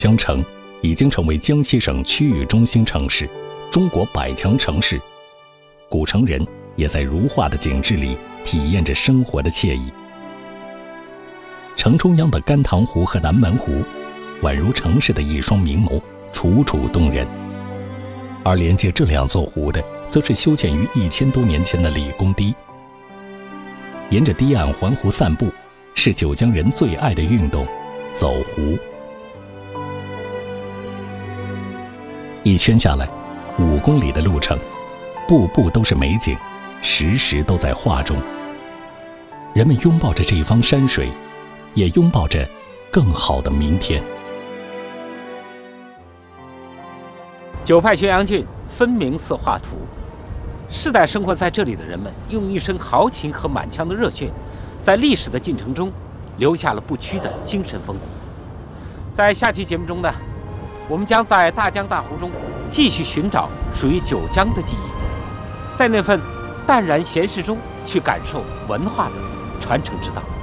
江城已经成为江西省区域中心城市，中国100强城市。古城人也在如画的景致里体验着生活的惬意。城中央的甘棠湖和南门湖，宛如城市的一双明眸，楚楚动人。而连接这两座湖的，则是修建于1000多年前的李公堤。沿着堤岸环湖散步，是九江人最爱的运动——走湖。一圈下来，5公里的路程，步步都是美景，时时都在画中。人们拥抱着这方山水，也拥抱着更好的明天。 九派宣阳郡分明似画图，世代生活在这里的人们，用一生豪情和满腔的热血，在历史的进程中留下了不屈的精神风骨。在下期节目中呢，我们将在大江大湖中继续寻找属于九江的记忆，在那份淡然闲适中去感受文化的传承之道。